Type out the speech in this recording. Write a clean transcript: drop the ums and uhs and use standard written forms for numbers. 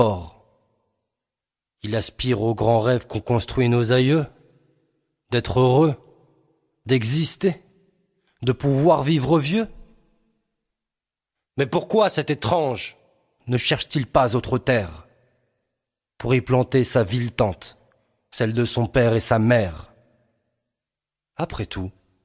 Or, il aspire aux grands rêves qu'ont construits nos aïeux, d'être heureux, d'exister, de pouvoir vivre vieux. Mais pourquoi cet étrange ne cherche-t-il pas autre terre pour y planter sa ville tente, celle de son père et sa mère? Après tout,